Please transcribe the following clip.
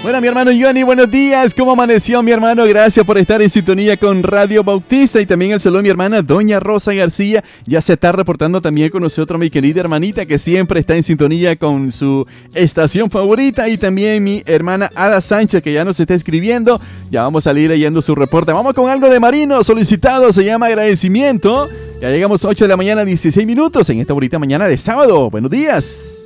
Bueno, mi hermano Johnny, buenos días. ¿Cómo amaneció, mi hermano? Gracias por estar en sintonía con Radio Bautista. Y también el saludo a mi hermana Doña Rosa García. Ya se está reportando también con nosotros mi querida hermanita, que siempre está en sintonía con su estación favorita. Y también mi hermana Ada Sánchez, que ya nos está escribiendo. Ya vamos a salir leyendo su reporte. Vamos con algo de Marino solicitado. Se llama Agradecimiento. Ya llegamos 8 de la mañana, 16 minutos en esta bonita mañana de sábado. Buenos días.